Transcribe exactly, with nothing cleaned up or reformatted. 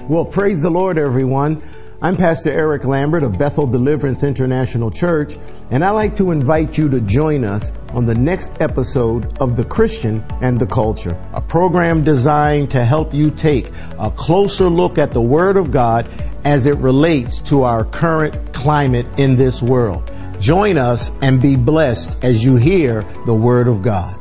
Well, praise the Lord, everyone. I'm Pastor Eric Lambert of Bethel Deliverance International Church, and I'd like to invite you to join us on the next episode of The Christian and the Culture, a program designed to help you take a closer look at the Word of God as it relates to our current climate in this world. Join us and be blessed as you hear the Word of God.